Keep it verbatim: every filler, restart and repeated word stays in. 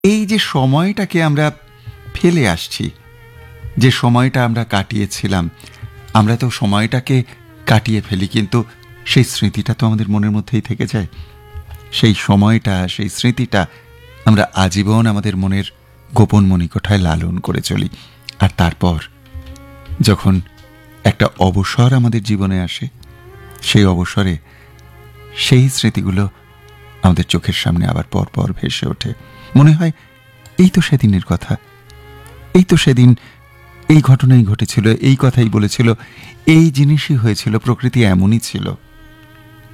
এই যে সময়টাকে আমরা ফেলে আসছি, যে সময়টা আমরা কাটিয়েছিলাম, আমরা তো সময়টাকে কাটিয়ে ফেলি, কিন্তু সেই স্মৃতিটা তো আমাদের মনের মধ্যেই থেকে যায়। সেই সময়টা, সেই স্মৃতিটা আমরা আজীবন আমাদের মনের গোপন মণিকোঠায় লালন করে চলি। আর তারপর যখন একটা অবসর আমাদের জীবনে আসে, সেই অবসরে সেই স্মৃতিগুলো আমাদের চোখের সামনে আবার পর পর ভেসে ওঠে। মনে হয় এই তো সেদিনের কথা, এই তো সেদিন এই ঘটনাই ঘটেছিল, এই কথাই বলেছিল, এই জিনিসই হয়েছিল, প্রকৃতি এমনই ছিল।